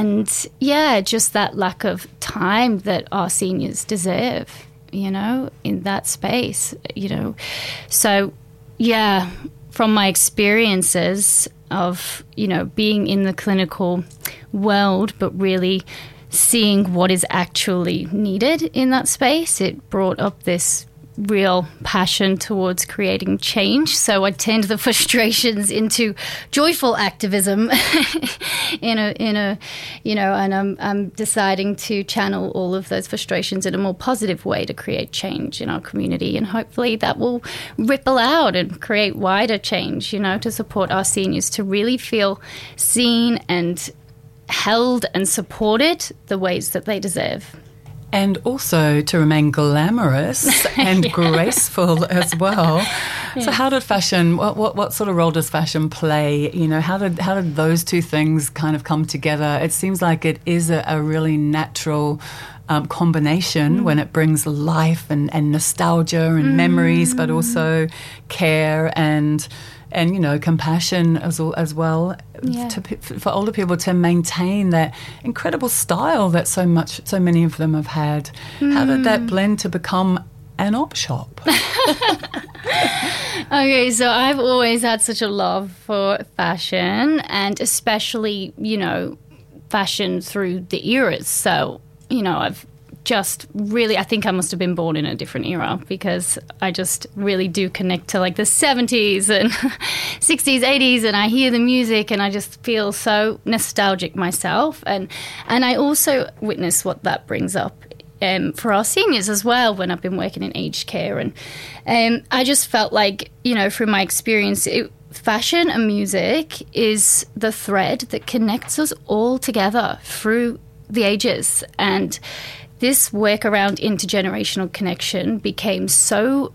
And yeah, just that lack of time that our seniors deserve, you know, in that space, you know. So yeah, from my experiences of, you know, being in the clinical world, but really seeing what is actually needed in that space, it brought up this real passion towards creating change. So I turned the frustrations into joyful activism in a you know, and I'm deciding to channel all of those frustrations in a more positive way to create change in our community, and hopefully that will ripple out and create wider change, you know, to support our seniors to really feel seen and held and supported the ways that they deserve. And also to remain glamorous and graceful as well. Yeah. So how did fashion, what sort of role does fashion play? You know, how did those two things kind of come together? It seems like it is a really natural combination when it brings life and nostalgia and memories, but also care and you know, compassion as well, for older people to maintain that incredible style that so many of them have had. How did that blend to become an op shop? Okay, so I've always had such a love for fashion, and especially, you know, fashion through the eras. So, you know, I've just really, I think I must have been born in a different era, because I just really do connect to like the 70s and 60s, 80s, and I hear the music and I just feel so nostalgic myself. And I also witness what that brings up for our seniors as well when I've been working in aged care. And I just felt like, you know, through my experience, fashion and music is the thread that connects us all together through the ages. And this work around intergenerational connection became so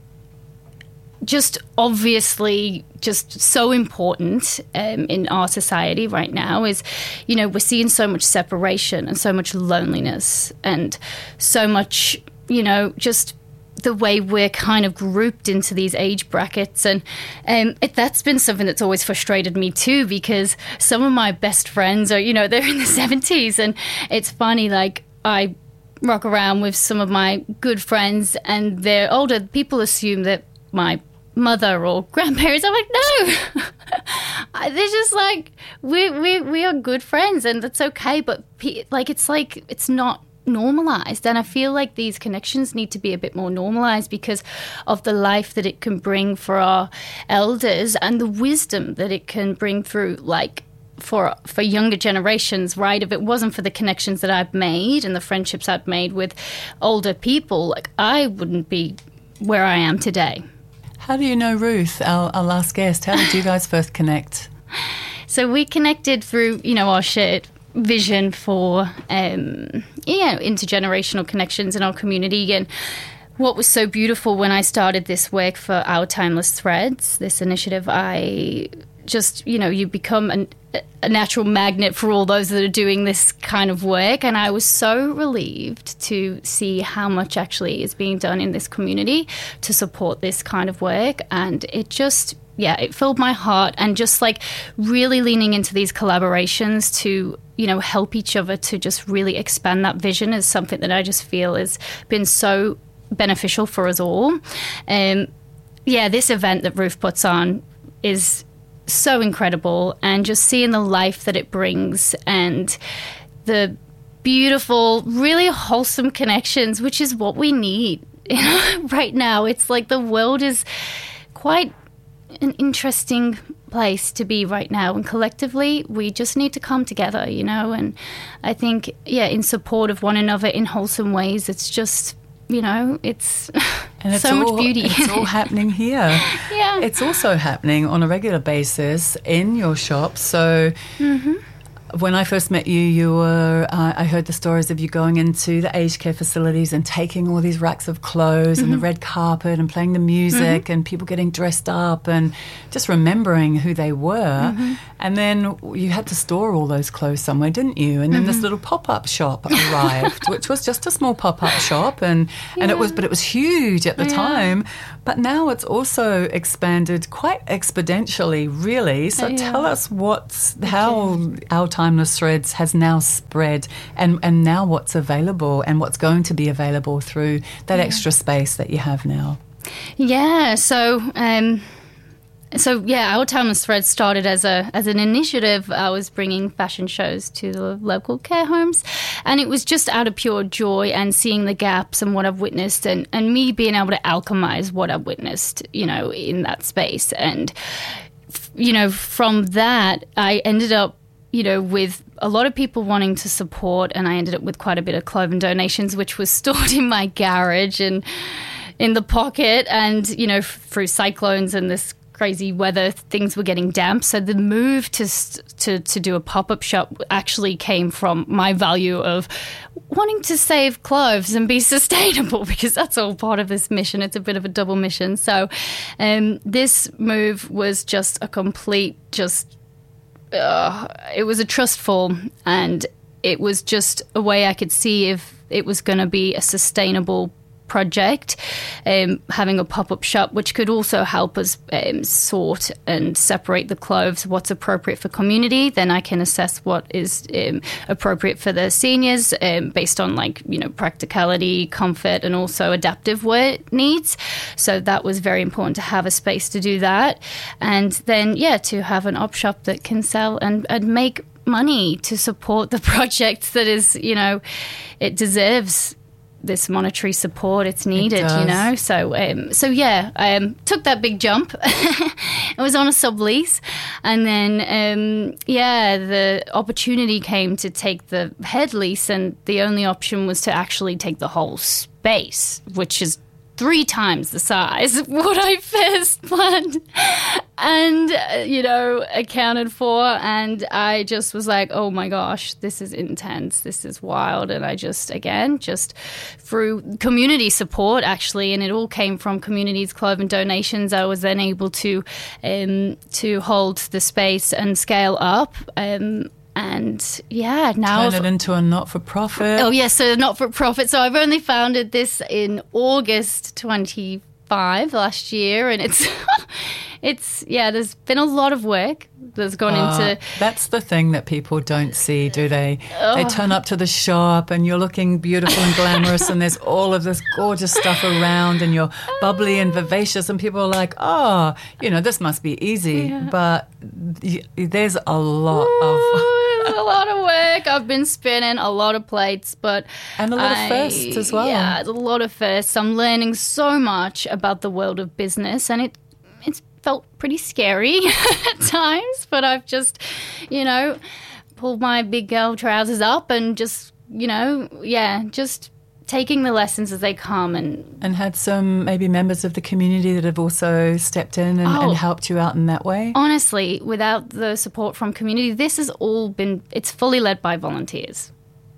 just obviously just so important in our society right now. Is, you know, we're seeing so much separation and so much loneliness and so much, you know, just the way we're kind of grouped into these age brackets. And that's been something that's always frustrated me too, because some of my best friends are, you know, they're in the 70s, and it's funny, like I rock around with some of my good friends and they're older. People assume that my mother or grandparents. I'm like, no. They're just like, we are good friends, and that's okay. But it's not normalized, and I feel like these connections need to be a bit more normalized because of the life that it can bring for our elders and the wisdom that it can bring through, like, for younger generations, right? If it wasn't for the connections that I've made and the friendships I've made with older people, like, I wouldn't be where I am today. How do you know Ruth, our last guest? How did you guys first connect? So we connected through, you know, our shared vision for, intergenerational connections in our community. And what was so beautiful when I started this work for Our Timeless Threads, this initiative, I just, you know, you become a natural magnet for all those that are doing this kind of work. And I was so relieved to see how much actually is being done in this community to support this kind of work. And it just, it filled my heart, and just like really leaning into these collaborations to, you know, help each other to just really expand that vision is something that I just feel has been so beneficial for us all. This event that Ruth puts on is so incredible, and just seeing the life that it brings and the beautiful, really wholesome connections, which is what we need, you know, right now. It's like the world is quite an interesting place to be right now, and collectively we just need to come together, you know. And I think, in support of one another in wholesome ways, it's just, you know, it's so much beauty. It's all happening here. Yeah. It's also happening on a regular basis in your shop. So when I first met you, you were, I heard the stories of you going into the aged care facilities and taking all these racks of clothes and the red carpet and playing the music and people getting dressed up and just remembering who they were. And then you had to store all those clothes somewhere, didn't you? And then this little pop-up shop arrived, which was just a small pop-up shop, and it was huge at the time. But now it's also expanded quite exponentially, really. So tell us how Our Timeless Threads has now spread, and now what's available and what's going to be available through that extra space that you have now? Yeah, so our Timeless Threads started as an initiative. I was bringing fashion shows to the local care homes, and it was just out of pure joy and seeing the gaps and what I've witnessed, and me being able to alchemize what I've witnessed, in that space. And, from that, I ended up, with a lot of people wanting to support, and I ended up with quite a bit of clothing donations, which was stored in my garage and in the pocket, and, through cyclones and this crazy weather, things were getting damp. So the move to do a pop-up shop actually came from my value of wanting to save clothes and be sustainable, because that's all part of this mission. It's a bit of a double mission. So this move was just a complete, it was a trust fall, and it was just a way I could see if it was going to be a sustainable project, having a pop-up shop, which could also help us sort and separate the clothes, what's appropriate for community. Then I can assess what is appropriate for the seniors based on practicality, comfort, and also adaptive wear needs. So that was very important to have a space to do that. And then, to have an op shop that can sell and make money to support the project that is, it deserves this monetary support. It's needed, So took that big jump. I was on a sublease, and then the opportunity came to take the head lease, and the only option was to actually take the whole space, which is 3 times the size of what I first planned and, accounted for. And I just was like, oh my gosh, this is intense. This is wild. And I just through community support, actually, and it all came from communities' clothing donations, I was then able to hold the space and scale up. Now turn it into a not-for-profit. Oh, yes, so not-for-profit. So I've only founded this in August 25 last year, and there's been a lot of work that's gone into. That's the thing that people don't see, do they? They turn up to the shop and you're looking beautiful and glamorous, and there's all of this gorgeous stuff around, and you're bubbly and vivacious, and people are like, this must be easy. Yeah. But there's a lot a lot of work. I've been spinning a lot of plates, and a lot of firsts as well. Yeah, a lot of firsts. I'm learning so much about the world of business, and it's felt pretty scary at times, but I've just, pulled my big girl trousers up and just taking the lessons as they come. And had some maybe members of the community that have also stepped in and helped you out in that way? Honestly, without the support from community, this has all been, it's fully led by volunteers.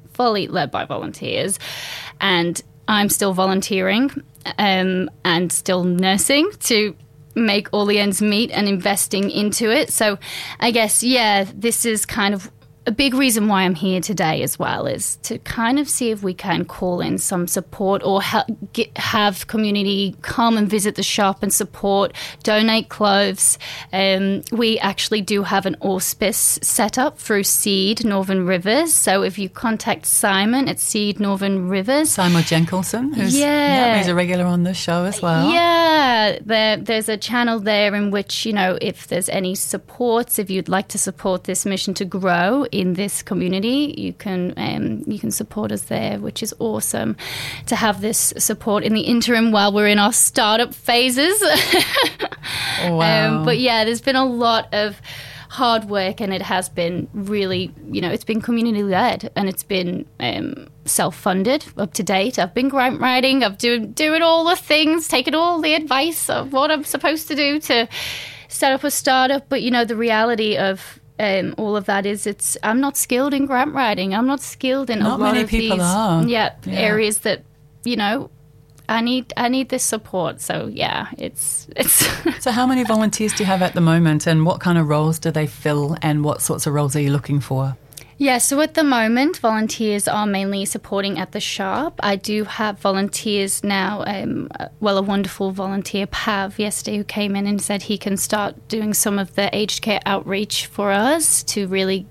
And I'm still volunteering and still nursing to make all the ends meet and investing into it. So I guess, this is kind of a big reason why I'm here today as well, is to kind of see if we can call in some support or have community come and visit the shop and support, donate clothes. We actually do have an auspice set up through Seed Northern Rivers. So if you contact Simon at Seed Northern Rivers. Simon Jenkinson, who's a regular on the show as well. Yeah, there's a channel there in which, if there's any supports, if you'd like to support this mission to grow in this community, you can support us there, which is awesome to have this support in the interim while we're in our startup phases. Wow. But there's been a lot of hard work, and it has been really, it's been community led, and it's been self-funded up to date. I've been grant writing, I've doing all the things, taking all the advice of what I'm supposed to do to set up a startup. But the reality of all of that is I'm not skilled in grant writing. I'm not skilled in not a lot many of people these are. Areas that, I need this support. So it's So how many volunteers do you have at the moment, and what kind of roles do they fill, and what sorts of roles are you looking for? Yeah, so at the moment, volunteers are mainly supporting at the shop. I do have volunteers now, a wonderful volunteer, Pav, yesterday, who came in and said he can start doing some of the aged care outreach for us to really get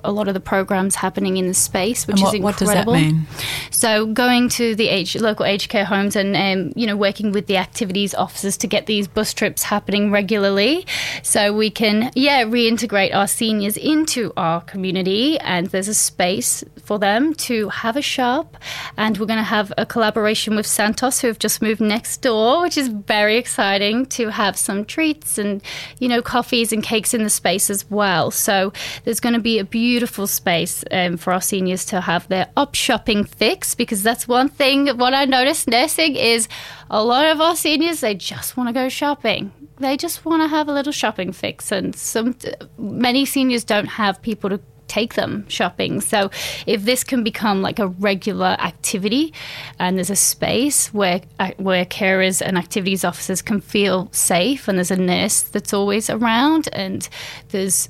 a lot of the programs happening in the space, which is incredible. What does that mean? So going to the local aged care homes and, working with the activities officers to get these bus trips happening regularly so we can, reintegrate our seniors into our community, and there's a space for them to have a shop. And we're going to have a collaboration with Santos, who have just moved next door, which is very exciting, to have some treats and, coffees and cakes in the space as well. So there's going to be a beautiful space for our seniors to have their op shopping fix, because that's one thing. What I noticed nursing is a lot of our seniors, they just want to go shopping. They just want to have a little shopping fix, and many seniors don't have people to take them shopping. So if this can become like a regular activity, and there's a space where carers and activities officers can feel safe, and there's a nurse that's always around, and there's,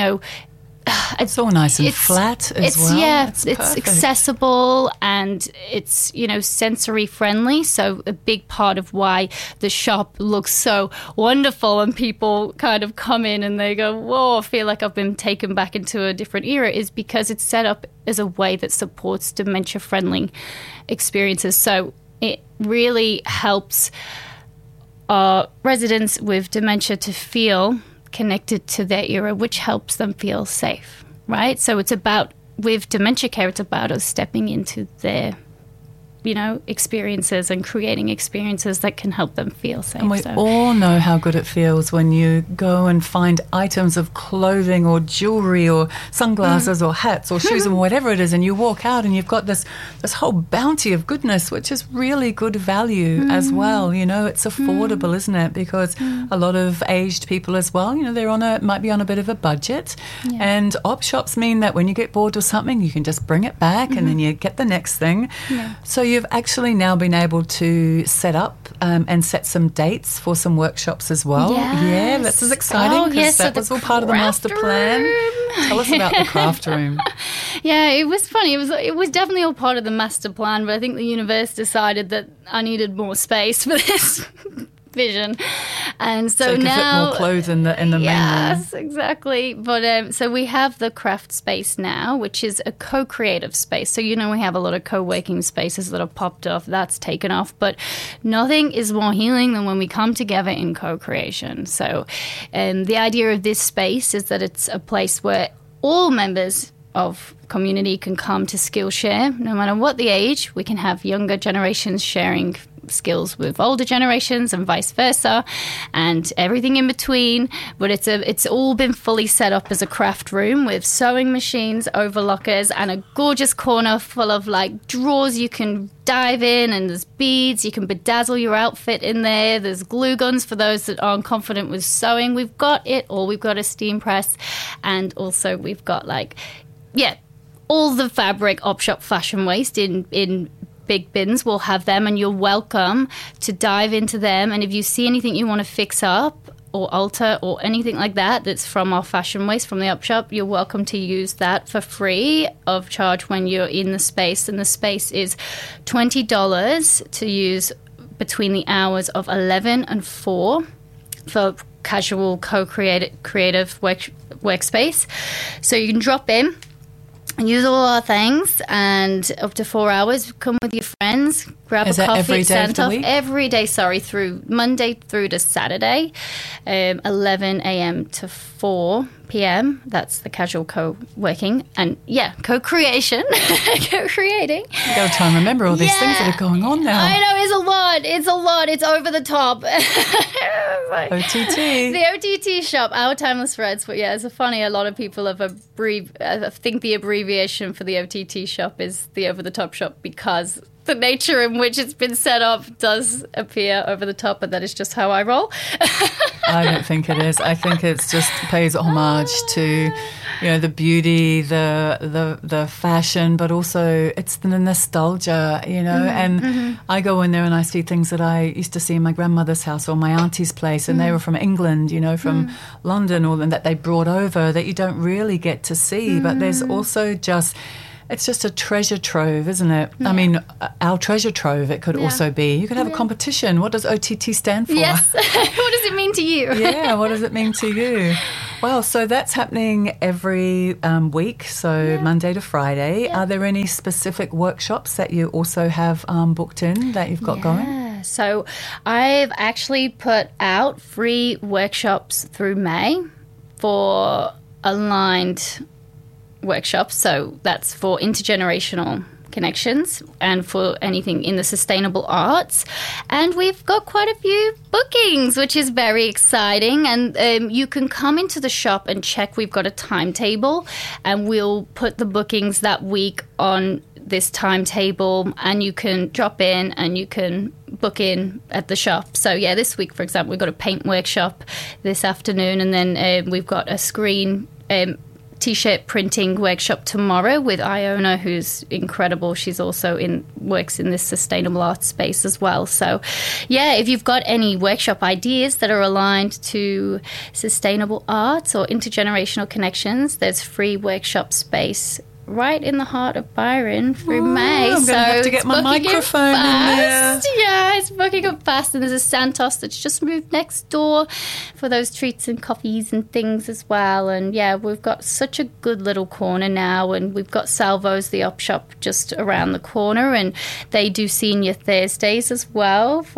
it's all nice and flat as well. Yeah, it's accessible, and it's, sensory friendly. So a big part of why the shop looks so wonderful and people kind of come in and they go, whoa, I feel like I've been taken back into a different era, is because it's set up as a way that supports dementia-friendly experiences. So it really helps our residents with dementia to feel connected to their era, which helps them feel safe, right? So it's about, with dementia care, it's about us stepping into their, experiences and creating experiences that can help them feel safe. And we all know how good it feels when you go and find items of clothing or jewelry or sunglasses or hats or shoes and whatever it is, and you walk out and you've got this whole bounty of goodness, which is really good value as well. It's affordable, isn't it? Because a lot of aged people as well, they're might be on a bit of a budget, and op shops mean that when you get bored with something, you can just bring it back and then you get the next thing. So you've actually now been able to set up and set some dates for some workshops as well. Yes. Yeah, this is exciting, because that was all part of the master plan. Tell us about the craft room. Yeah, it was funny. It was definitely all part of the master plan, but I think the universe decided that I needed more space for this vision, and so now fit more clothes in the main room. Yes, exactly. But so we have the craft space now, which is a co-creative space. So we have a lot of co-working spaces that have popped off. That's taken off, but nothing is more healing than when we come together in co-creation. So, the idea of this space is that it's a place where all members of community can come to Skillshare, no matter what the age. We can have younger generations sharing skills with older generations and vice versa, and everything in between. But it's all been fully set up as a craft room with sewing machines, overlockers, and a gorgeous corner full of drawers you can dive in, and there's beads. You can bedazzle your outfit in there. There's glue guns for those that aren't confident with sewing. We've got it all. We've got a steam press, and also we've got all the fabric op shop fashion waste in big bins. We'll have them, and you're welcome to dive into them. And if you see anything you want to fix up or alter or anything like that that's from our fashion waste from the op shop, you're welcome to use that for free of charge when you're in the space. And the space is $20 to use between the hours of 11 and 4 for casual creative workspace. So you can drop in and use all our things, and up to 4 hours, come with your friends, grab a coffee. Every day of the week? Every day, through Monday through to Saturday, 11 a.m. to 4 p.m. That's the casual co-working, and co-creation, co-creating. You got to try and remember all these things that are going on now. I know, it's a lot. It's over the top. OTT. The OTT shop, Our Timeless Threads. But it's funny, a lot of people have I think the abbreviation for the OTT shop is the over the top shop, because the nature in which it's been set up does appear over the top, but that is just how I roll. I don't think it is. I think it's just pays homage to, the beauty, the fashion, but also it's the nostalgia, and I go in there and I see things that I used to see in my grandmother's house or my auntie's place, and they were from England, from London, or that they brought over that you don't really get to see, but there's also it's just a treasure trove, isn't it? Yeah. I mean, our treasure trove, it could also be. You could have a competition. What does OTT stand for? Yes. What does it mean to you? Yeah, what does it mean to you? Well, so that's happening every week, so Monday to Friday. Are there any specific workshops that you also have booked in that you've got going? So I've actually put out free workshops through May for aligned workshops. So that's for intergenerational connections and for anything in the sustainable arts. And we've got quite a few bookings, which is very exciting. And you can come into the shop and check. We've got a timetable and we'll put the bookings that week on this timetable, and you can drop in and you can book in at the shop. So this week, for example, we've got a paint workshop this afternoon, and then we've got a screen T-shirt printing workshop tomorrow with Iona, who's incredible. She's also works in this sustainable art space as well. So, if you've got any workshop ideas that are aligned to sustainable arts or intergenerational connections, there's free workshop space right in the heart of Byron through May. I'm going to have to get my microphone in there. Yeah, it's booking up fast. And there's a Santos that's just moved next door for those treats and coffees and things as well. And we've got such a good little corner now. And we've got Salvo's, the op shop, just around the corner. And they do senior Thursdays as well for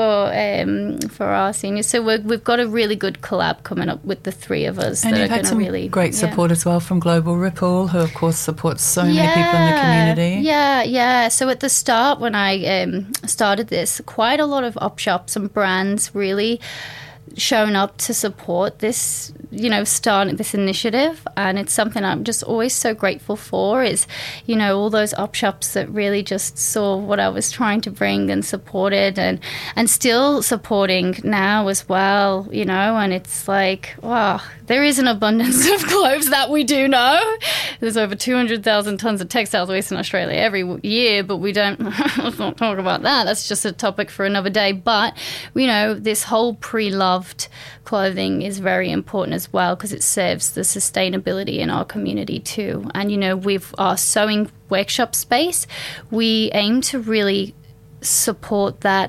our seniors. So we've got a really good collab coming up with the three of us. And you've had some great support as well from Global Ripple, who of course supports so many people in the community. Yeah. So at the start, when I started this, quite a lot of op shops and brands really shown up to support this, starting this initiative. And it's something I'm just always so grateful for is, all those op shops that really just saw what I was trying to bring and supported and still supporting now as well, and it's like, wow, there is an abundance of clothes that we do know. There's over 200,000 tonnes of textiles waste in Australia every year, but we don't, let's not talk about that. That's just a topic for another day. But, this whole pre-loved clothing is very important as well because it serves the sustainability in our community too. And, with our sewing workshop space, we aim to really support that,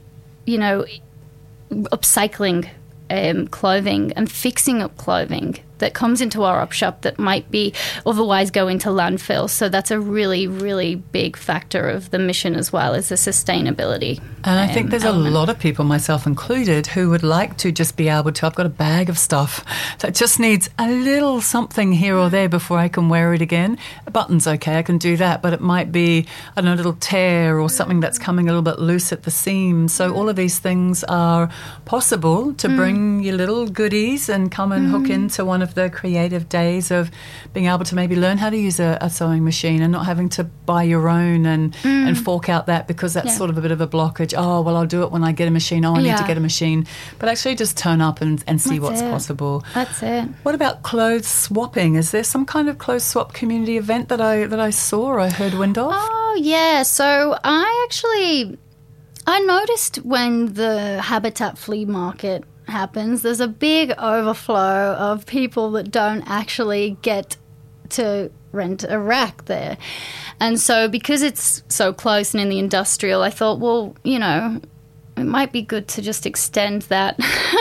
upcycling clothing and fixing up clothing that comes into our op shop that might be otherwise go into landfill. So that's a really, really big factor of the mission as well, is the sustainability. And I think there's a lot of people, myself included, who would like to just be able to, I've got a bag of stuff that just needs a little something here or there before I can wear it again. A button's okay, I can do that, but it might be, I don't know, a little tear or something that's coming a little bit loose at the seam. So all of these things are possible to bring your little goodies and come and hook into one of the creative days of being able to maybe learn how to use a sewing machine and not having to buy your own and fork out that because that's sort of a bit of a blockage. Oh, well, I'll do it when I get a machine. Oh, I need to get a machine. But actually just turn up and see what's possible. That's it. What about clothes swapping? Is there some kind of clothes swap community event that I saw or I heard wind of? Oh, yeah. So I noticed when the Habitat flea market happens, there's a big overflow of people that don't actually get to rent a rack there. And so because it's so close and in the industrial, I thought, well, it might be good to just extend that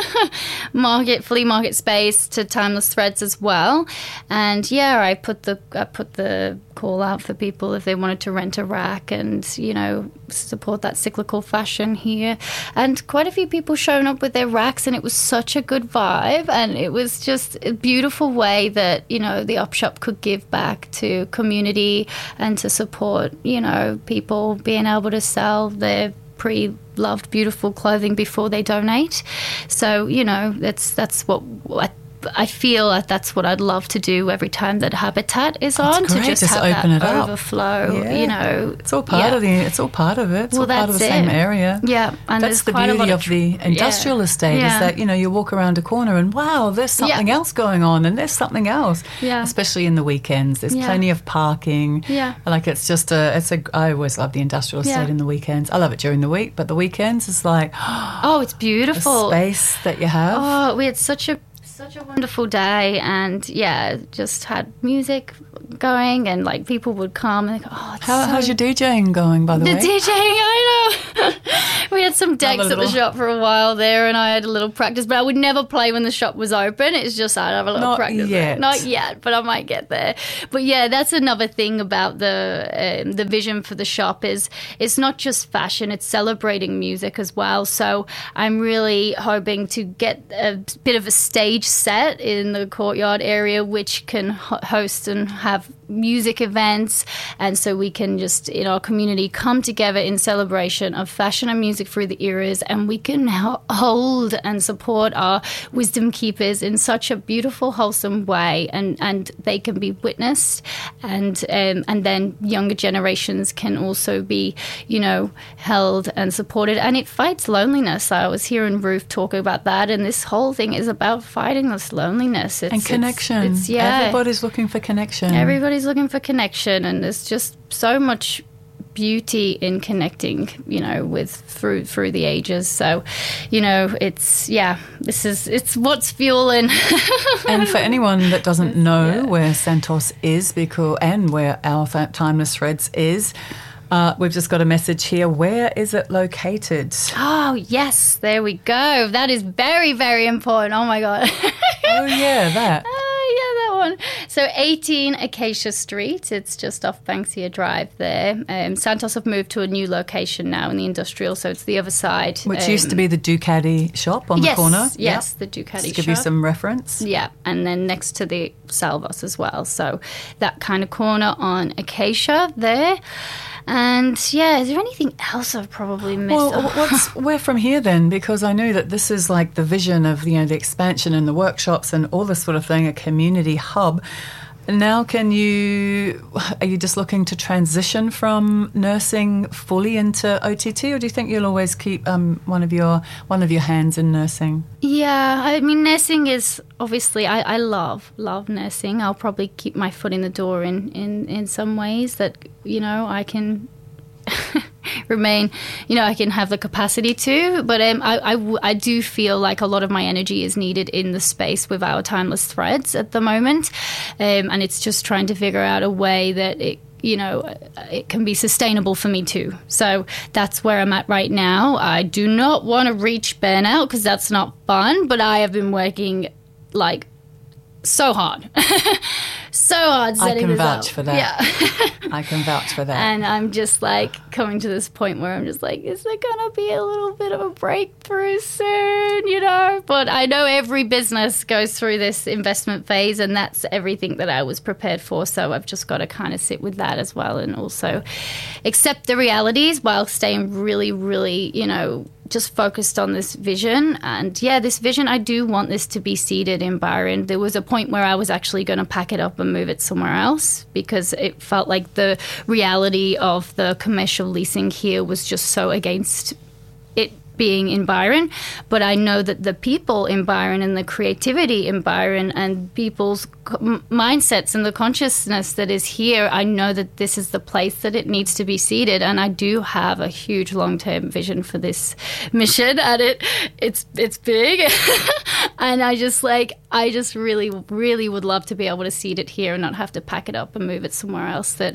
flea market space to Timeless Threads as well. And I put the call out for people if they wanted to rent a rack and support that cyclical fashion here. And quite a few people shown up with their racks, and it was such a good vibe, and it was just a beautiful way that the op shop could give back to community and to support people being able to sell their pre-loved beautiful clothing before they donate. So that's what I feel like that's what I'd love to do every time that Habitat is on, to just have open that it up. overflow. It's all part of it's all part of it. It's all part of the same area. Yeah, and that's the beauty of the industrial estate is that you walk around a corner and wow, there's something else going on, and there's something else. Yeah, especially in the weekends, there's plenty of parking. Yeah, like it's just I always love the industrial estate in the weekends. I love it during the week, but the weekends is like oh, it's beautiful. The space that you have. Oh, we had such a wonderful day, and just had music going, and like people would come and they go, oh, how's your DJing going, by the way? The DJing, I know. We had some decks at the shop for a while there, and I had a little practice, but I would never play when the shop was open. It's just I'd have a little practice. Not yet, but I might get there. But yeah, that's another thing about the vision for the shop is it's not just fashion, it's celebrating music as well. So I'm really hoping to get a bit of a stage set in the courtyard area, which can host and have music events, and so we can just in our community come together in celebration of fashion and music through the eras, and we can now hold and support our wisdom keepers in such a beautiful, wholesome way, and they can be witnessed, and then younger generations can also be, held and supported, and it fights loneliness. I was hearing Ruth talk about that, and this whole thing is about fighting this loneliness and connection. Everybody's looking for connection. Everybody's looking for connection, and there's just so much beauty in connecting, with through the ages. So, it's what's fueling. And for anyone that doesn't know where Santos is, and where our Timeless Threads is, we've just got a message here. Where is it located? Oh, yes, there we go. That is very, very important. Oh, my God. Oh, yeah, that. That one. So 18 Acacia Street. It's just off Banksia Drive there. Santos have moved to a new location now in the industrial, so it's the other side. Which used to be the Ducati shop on the corner. Yes, the Ducati shop. Give you some reference. Yeah, and then next to the Salvos as well. So that kind of corner on Acacia there. And is there anything else I've probably missed? Well, where from here then? Because I know that this is like the vision of the expansion and the workshops and all this sort of thing, a community hub. Now, are you just looking to transition from nursing fully into OTT, or do you think you'll always keep one of your hands in nursing? Yeah, I mean, nursing is obviously I love nursing. I'll probably keep my foot in the door in some ways that I can remain, I can have the capacity to, but I do feel like a lot of my energy is needed in the space with our Timeless Threads at the moment, and it's just trying to figure out a way that it can be sustainable for me too. So that's where I'm at right now. I do not want to reach burnout because that's not fun, but I have been working so hard. So hard setting this up. I can vouch for that. Yeah. I can vouch for that. And I'm just coming to this point where I'm just is there going to be a little bit of a breakthrough soon, But I know every business goes through this investment phase, and that's everything that I was prepared for. So I've just got to kind of sit with that as well, and also accept the realities while staying really, really, just focused on this vision. And this vision, I do want this to be seeded in Byron. There was a point where I was actually going to pack it up and move it somewhere else because it felt like the reality of the commercial leasing here was just so against it being in Byron. But I know that the people in Byron and the creativity in Byron and people's mindsets and the consciousness that is here, I know that this is the place that it needs to be seated. And I do have a huge long-term vision for this mission, and it's big. And I just really, really would love to be able to seed it here and not have to pack it up and move it somewhere else that,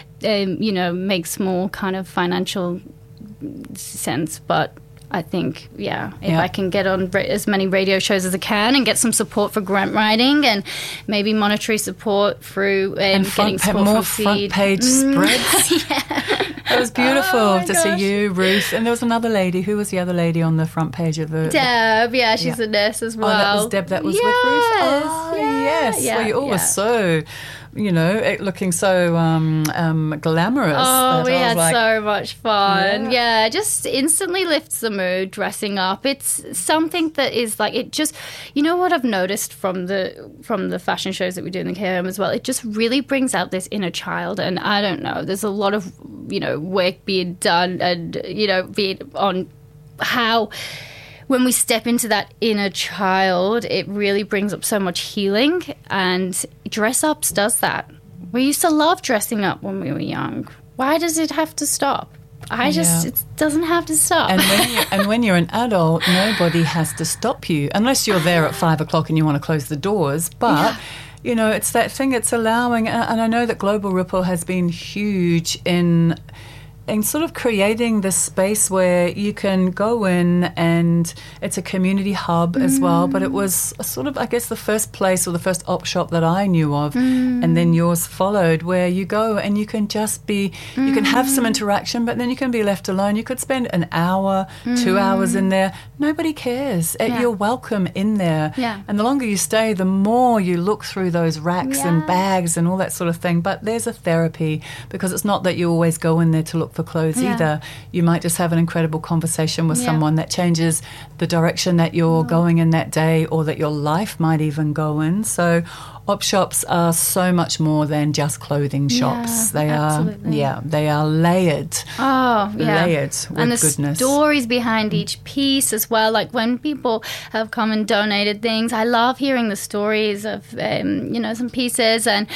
makes more kind of financial sense. But I think, if I can get on as many radio shows as I can and get some support for grant writing and maybe monetary support through getting support more from front page spreads. It was beautiful to see you, Ruth, and there was another lady. Who was the other lady on the front page of the Deb? She's a nurse as well. Oh, that was Deb. That was with Ruth. Oh, yes. Well, you all were so. Looking so glamorous. Oh, we had so much fun. Yeah, just instantly lifts the mood, dressing up. It's something that is it just, what I've noticed from the fashion shows that we do in the care home as well, it just really brings out this inner child. And I don't know, there's a lot of, work being done and, being on how... When we step into that inner child, it really brings up so much healing, and Dress Ups does that. We used to love dressing up when we were young. Why does it have to stop? It doesn't have to stop. And when you're an adult, nobody has to stop you, unless you're there at 5 o'clock and you want to close the doors. But, it's that thing, it's allowing, and I know that Global Ripple has been huge in sort of creating this space where you can go in, and it's a community hub as well. But it was sort of, I guess, the first place or the first op shop that I knew of, and then yours followed, where you go and you can just be, you can have some interaction, but then you can be left alone. You could spend an hour, 2 hours in there. Nobody cares. You're welcome in there. Yeah. And the longer you stay, the more you look through those racks and bags and all that sort of thing. But there's a therapy, because it's not that you always go in there to look for clothes either. You might just have an incredible conversation with someone that changes the direction that you're going in that day, or that your life might even go in. So op shops are so much more than just clothing shops. They are layered. Oh, yeah. Layered with and the goodness. Stories behind each piece as well. Like when people have come and donated things, I love hearing the stories of, some pieces. And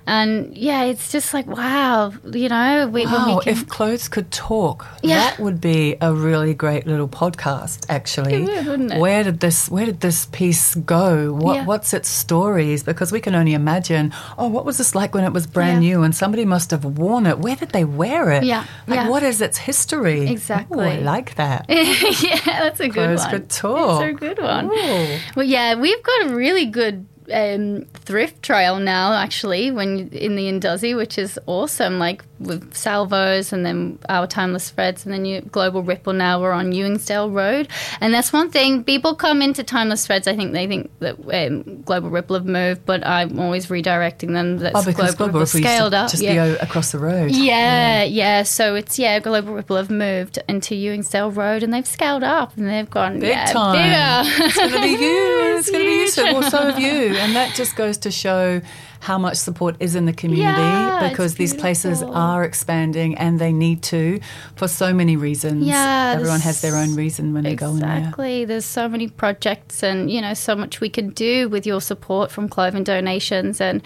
it's just like, wow, when we can... if clothes could talk, that would be a really great little podcast, actually. It would, wouldn't it? Where did this piece go? What's its stories? Because we can only imagine, what was this like when it was brand new and somebody must have worn it? Where did they wear it? What is its history? Exactly. Ooh, I like that. That's a good one. Clothes could talk. It's a good one. Ooh. Well, we've got a really good thrift trail now, actually, when in the Induzzi, which is awesome, like with Salvos and then our Timeless Threads, and then Global Ripple. Now we're on Ewingsdale Road, and that's one thing. People come into Timeless Threads, I think they think that Global Ripple have moved, but I'm always redirecting them. That's because Global Ripple scaled up. Just be across the road. So it's Global Ripple have moved into Ewingsdale Road, and they've scaled up, and they've gone big time. Bigger. It's going to be huge. It's going to be huge. Well, so have you. And that just goes to show how much support is in the community, because these places are expanding, and they need to, for so many reasons. Everyone has their own reason when they go in there. Exactly. There's so many projects, and so much we can do with your support from clothing donations, and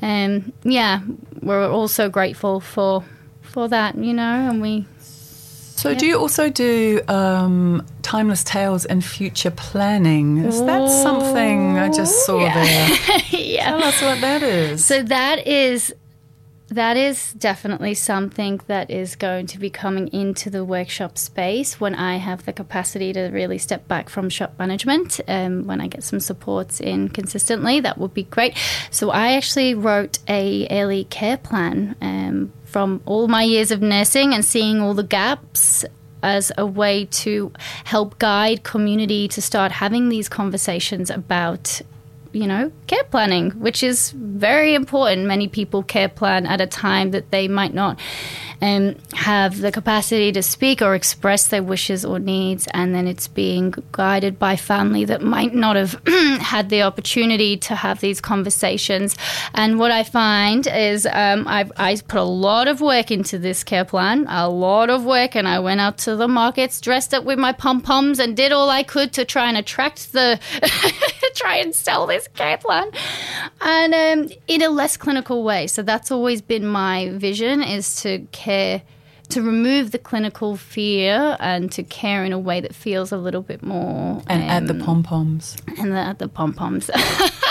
we're also grateful for that, and we. So do you also do Timeless Tales and future planning? Is that something I just saw there? Tell us what that is. So that is definitely something that is going to be coming into the workshop space when I have the capacity to really step back from shop management. When I get some supports in consistently, that would be great. So I actually wrote a early care plan from all my years of nursing and seeing all the gaps as a way to help guide community to start having these conversations about care planning, which is very important. Many people care plan at a time that they might not have the capacity to speak or express their wishes or needs, and then it's being guided by family that might not have had the opportunity to have these conversations. And what I find is I put a lot of work into this care plan, a lot of work, and I went out to the markets dressed up with my pom-poms and did all I could to try and attract try and sell this care plan, and in a less clinical way. So that's always been my vision, is to remove the clinical fear and to care in a way that feels a little bit more. And add the pom-poms. And add the pom-poms. That's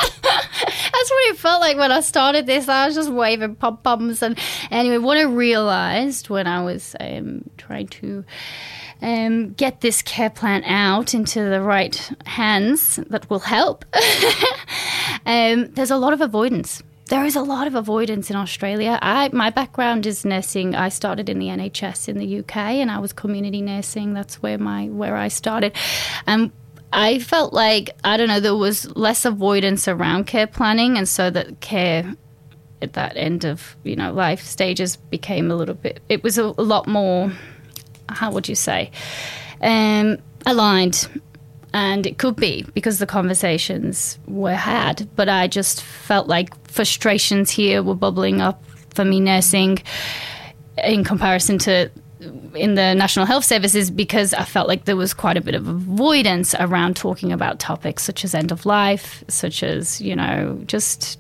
what it felt like when I started this. I was just waving pom-poms. And anyway, what I realized when I was trying to get this care plan out into the right hands that will help, there's a lot of avoidance. There is a lot of avoidance in Australia. My background is nursing. I started in the NHS in the UK, and I was community nursing. That's where I started. And I felt like, there was less avoidance around care planning, and so that care at that end of, life stages became a little bit, it was a lot more, how would you say, aligned. And it could be because the conversations were had, but I just felt like frustrations here were bubbling up for me nursing in comparison to in the National Health Services, because I felt like there was quite a bit of avoidance around talking about topics such as end of life, such as, just...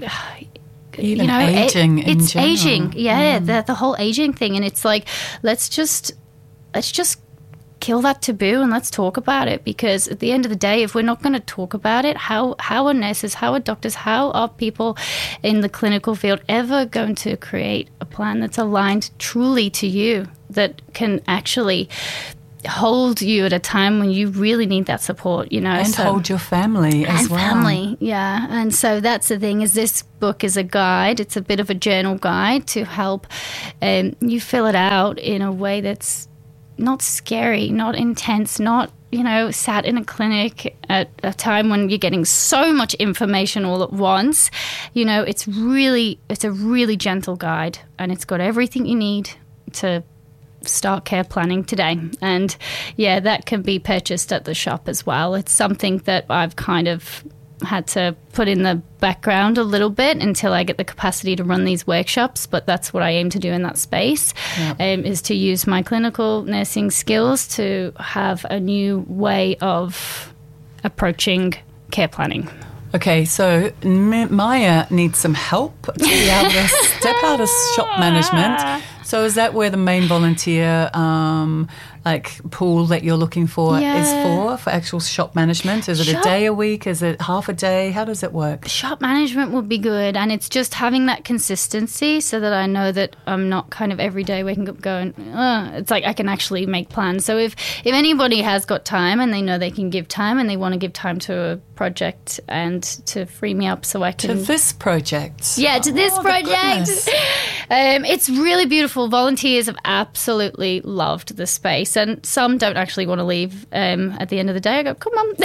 Even aging in it's general. Aging, the whole aging thing. And it's like, let's just kill that taboo and let's talk about it, because at the end of the day, if we're not going to talk about it, how are nurses, how are doctors, how are people in the clinical field ever going to create a plan that's aligned truly to you, that can actually hold you at a time when you really need that support, and hold your family as well. Family, yeah. And so that's the thing, is this book is a guide. It's a bit of a journal guide to help you fill it out in a way that's not scary, not intense, not, sat in a clinic at a time when you're getting so much information all at once. It's a really gentle guide, and it's got everything you need to start care planning today. And yeah, that can be purchased at the shop as well. It's something that I've kind of had to put in the background a little bit until I get the capacity to run these workshops, but that's what I aim to do in that space. Is to use my clinical nursing skills to have a new way of approaching care planning. Okay, so Maya needs some help to be able to step out of shop management. So is that where the main volunteer pool that you're looking for is for actual shop management? Is it a day a week? Is it half a day? How does it work? Shop management would be good, and it's just having that consistency so that I know that I'm not kind of every day waking up going, it's like I can actually make plans. So if anybody has got time and they know they can give time and they want to give time to a project and to free me up so I can... To this project? Yeah, to this project. It's really beautiful. Volunteers have absolutely loved the space, and some don't actually want to leave at the end of the day. I go, come on.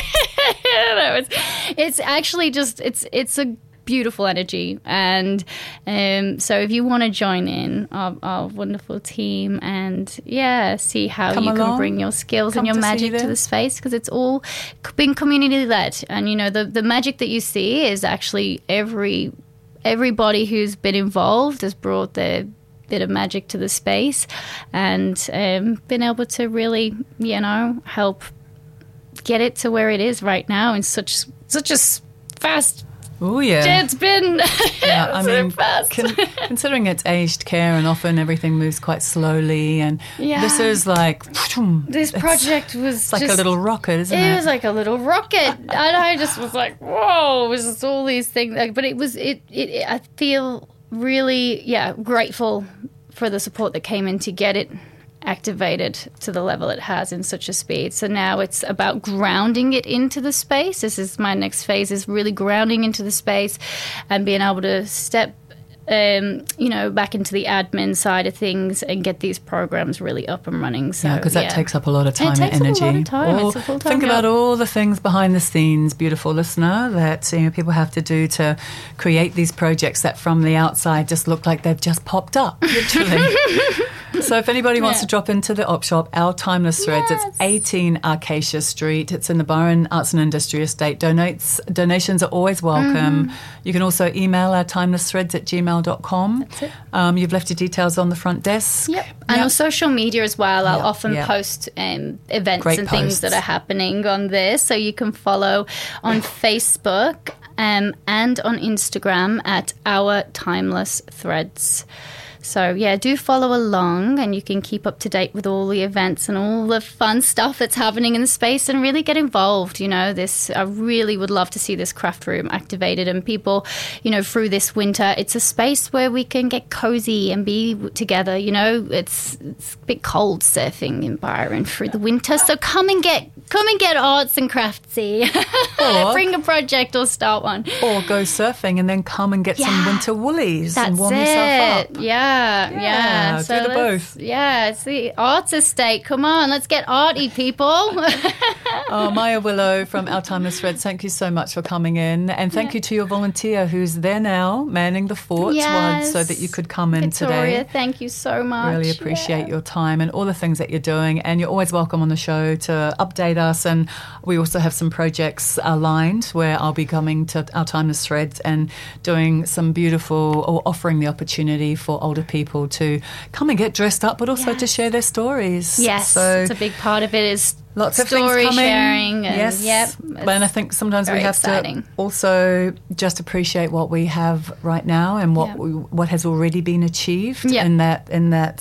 It's actually just, it's a beautiful energy. And so if you want to join in our wonderful team and see how you can bring your skills and your magic to the space, because it's all been community led. And the magic that you see is actually everybody who's been involved has brought their bit of magic to the space and been able to really, help get it to where it is right now in such a fast. Oh yeah, it's been so fast. Considering it's aged care and often everything moves quite slowly, and this is like this project was like a little rocket, isn't it? It was like a little rocket, and I just was like, whoa! It was just all these things, but it was it. I feel really grateful for the support that came in to get it activated to the level it has in such a speed. So now it's about grounding it into the space. This is my next phase, is really grounding into the space and being able to step back into the admin side of things and get these programs really up and running. So, because that takes up a lot of time and energy. It takes up a lot of time. It's a full-time think job. about all the things behind the scenes, beautiful listener, that people have to do to create these projects that from the outside just look like they've just popped up, literally. So if anybody wants to drop into the op shop, Our Timeless Threads, it's 18 Acacia Street. It's in the Byron Arts and Industry Estate. Donations are always welcome. You can also email ourtimelessthreads@gmail.com. That's it. You've left your details on the front desk. Yep. And on social media as well, I'll often post events Great and posts. things that are happening on there. So you can follow on Facebook and on Instagram at Our Timeless Threads. So, do follow along, and you can keep up to date with all the events and all the fun stuff that's happening in the space and really get involved. I really would love to see this craft room activated and people, through this winter. It's a space where we can get cozy and be together. It's a bit cold surfing in Byron through the winter. So come and get arts and craftsy. Or bring a project or start one. Or go surfing and then come and get some winter woolies and warm yourself up. Yeah. So do both. Yeah, it's the arts estate. Come on, let's get arty, people. Maya Willow from Our Timeless Threads, thank you so much for coming in. And thank you to your volunteer who's there now, manning the fort so that you could come in Victoria, today. Thank you so much. Really appreciate your time and all the things that you're doing. And you're always welcome on the show to update us. And we also have some projects aligned where I'll be coming to Our Timeless Threads and doing some beautiful, or offering the opportunity for older people to come and get dressed up, but also to share their stories. Yes, so it's a big part of it is Lots of story things coming. sharing. And, yes. Yep. And I think sometimes we have exciting. to also just appreciate what we have right now and what has already been achieved in that in that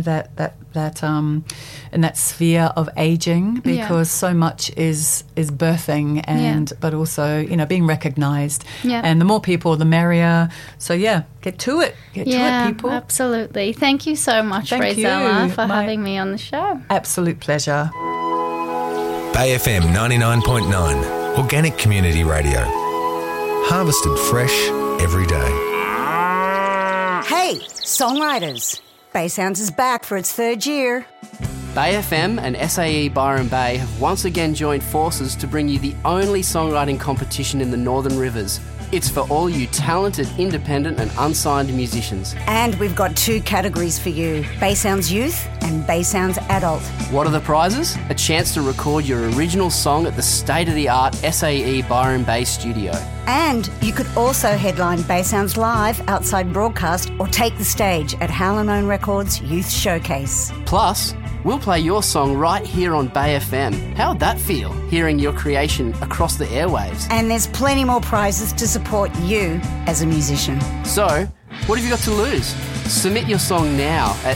sphere of aging, because so much is birthing and but also being recognised. And the more people, the merrier. So get to it. Get to it, people. Absolutely. Thank you so much, Rosella, for having me on the show. Absolute pleasure. Bay FM 99.9, Organic Community Radio. Harvested fresh every day. Hey, songwriters. Bay Sounds is back for its third year. Bay FM and SAE Byron Bay have once again joined forces to bring you the only songwriting competition in the Northern Rivers. It's for all you talented, independent and unsigned musicians. And we've got 2 categories for you, Bay Sounds Youth and Bay Sounds Adult. What are the prizes? A chance to record your original song at the state-of-the-art SAE Byron Bay studio. And you could also headline Bay Sounds Live outside broadcast or take the stage at Howlin' Records Youth Showcase. Plus, we'll play your song right here on Bay FM. How'd that feel, hearing your creation across the airwaves? And there's plenty more prizes to support you as a musician. So, what have you got to lose? Submit your song now at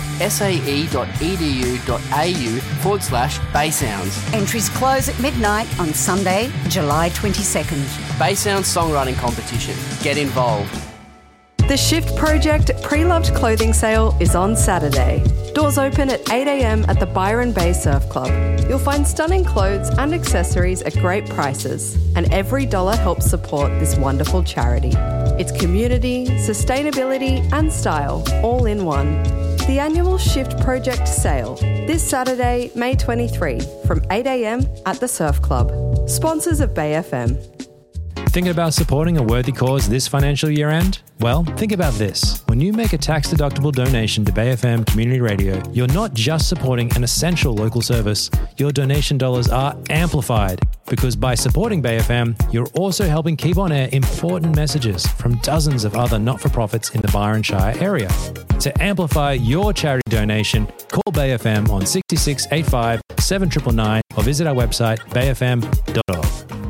sae.edu.au/Baysounds. Entries close at midnight on Sunday, July 22nd. Baysounds Songwriting Competition. Get involved. The Shift Project pre-loved clothing sale is on Saturday. Doors open at 8 a.m. at the Byron Bay Surf Club. You'll find stunning clothes and accessories at great prices, and every dollar helps support this wonderful charity. It's community, sustainability and style all in one. The annual Shift Project sale, this Saturday, May 23, from 8 a.m. at the Surf Club. Sponsors of Bay FM. Thinking about supporting a worthy cause this financial year end? Well, think about this. When you make a tax-deductible donation to Bay FM Community Radio, you're not just supporting an essential local service. Your donation dollars are amplified, because by supporting Bay FM, you're also helping keep on air important messages from dozens of other not-for-profits in the Byron Shire area. To amplify your charity donation, call Bay FM on 6685 7999 or visit our website bayfm.org.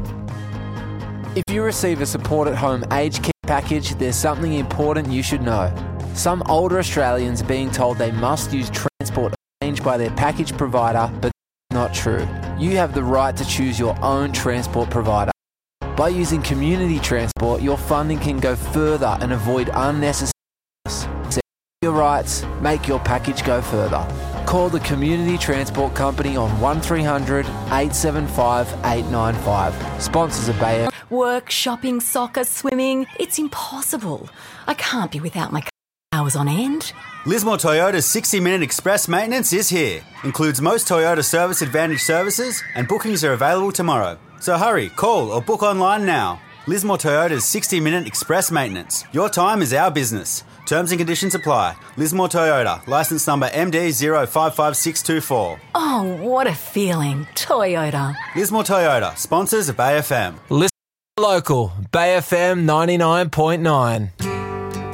If you receive a Support at Home aged care package, there's something important you should know. Some older Australians are being told they must use transport arranged by their package provider, but that's not true. You have the right to choose your own transport provider. By using community transport, your funding can go further and avoid unnecessary costs. Set your rights, make your package go further. Call the Community Transport Company on 1300 875 895. Sponsors of Bay. Work, shopping, soccer, swimming. It's impossible. I can't be without my car hours on end. Lismore Toyota's 60-minute express maintenance is here. Includes most Toyota Service Advantage services, and bookings are available tomorrow. So hurry, call or book online now. Lismore Toyota's 60-minute express maintenance. Your time is our business. Terms and conditions apply. Lismore Toyota, licence number MD055624. Oh, what a feeling. Toyota. Lismore Toyota, sponsors of Bay FM. Listen local, Bay FM 99.9.